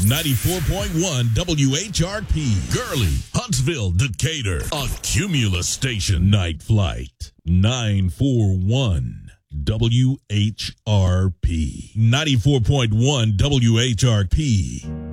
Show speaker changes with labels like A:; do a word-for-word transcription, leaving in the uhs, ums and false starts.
A: ninety-four point one W H R P. Gurley, Huntsville, Decatur. A Cumulus station. Night Flight. nine four one W H R P. ninety-four point one W H R P.